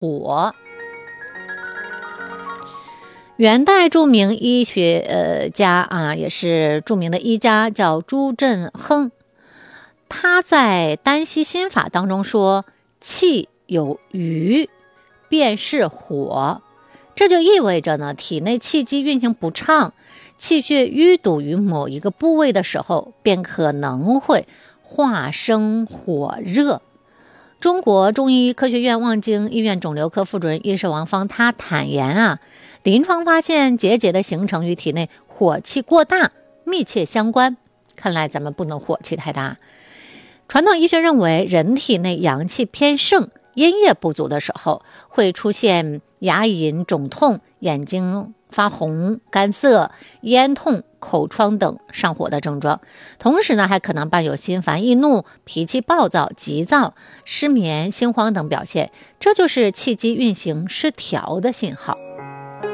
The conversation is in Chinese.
火。元代著名医学家也是著名的医家，叫朱振亨。他在《丹溪心法》当中说，气有余，便是火。这就意味着呢，体内气机运行不畅，气血淤堵于某一个部位的时候，便可能会化生火热。中国中医科学院望京医院肿瘤科副主任医师王芳，他坦言临床发现结节的形成与体内火气过大密切相关。看来咱们不能火气太大。传统医学认为，人体内阳气偏盛，阴液不足的时候，会出现牙龈肿痛、眼睛发红、干涩、咽痛、口疮等上火的症状。同时呢，还可能伴有心烦易怒、脾气暴躁、急躁、失眠、心慌等表现，这就是气机运行失调的信号。